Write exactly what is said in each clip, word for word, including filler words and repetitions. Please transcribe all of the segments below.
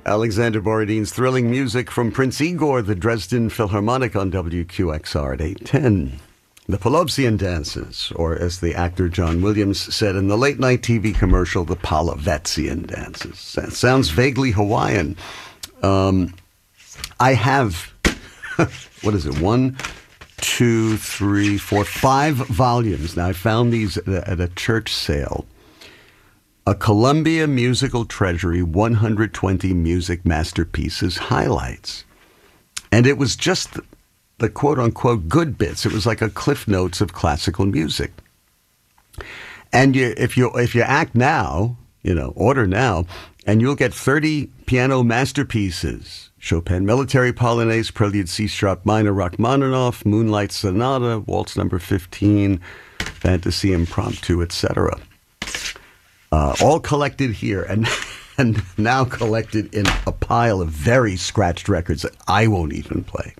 Alexander Borodine's thrilling music from Prince Igor, the Dresden Philharmonic on W Q X R at eight ten. The Polovtsian dances, or as the actor John Williams said in the late-night T V commercial, the Polovetsian dances. That sounds vaguely Hawaiian. Um, I have, what is it, one, two, three, four, five volumes. Now, I found these at a, at a church sale. A Columbia Musical Treasury one hundred twenty Music Masterpieces highlights. And it was just the, the quote-unquote good bits. It was like a Cliff Notes of classical music. And you, if you if you act now, you know, order now, and you'll get thirty piano masterpieces. Chopin Military Polonaise, Prelude C-sharp minor, Rachmaninoff, Moonlight Sonata, Waltz number fifteen, Fantasy Impromptu, et cetera. Uh, all collected here, and and now collected in a pile of very scratched records that I won't even play.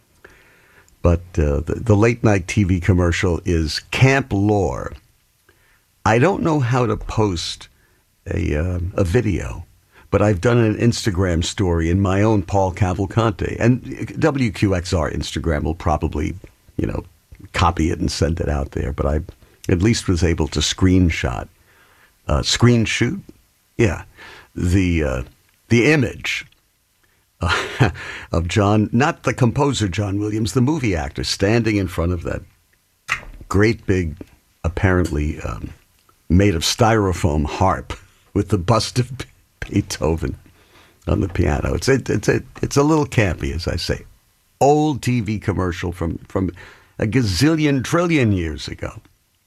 But uh, the, the late-night T V commercial is Camp Lore. I don't know how to post a uh, a video, but I've done an Instagram story in my own Paul Cavalcante, and W Q X R Instagram will probably, you know, copy it and send it out there. But I at least was able to screenshot. Uh, screen shoot, yeah, the uh, the image uh, of John, not the composer John Williams, the movie actor, standing in front of that great big, apparently um, made of styrofoam harp with the bust of Beethoven on the piano. It's a, it's a, it's a little campy, as I say. Old T V commercial from, from a gazillion trillion years ago.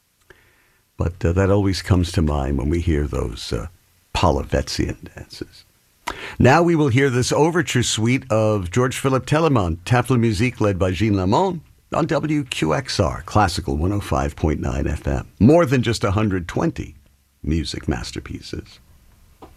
But uh, that always comes to mind when we hear those uh, Polovetsian dances. Now we will hear this overture suite of George Philipp Telemann, Tafel Musik, led by Gene Lamont, on W Q X R, Classical one oh five point nine F M. More than just one hundred twenty music masterpieces.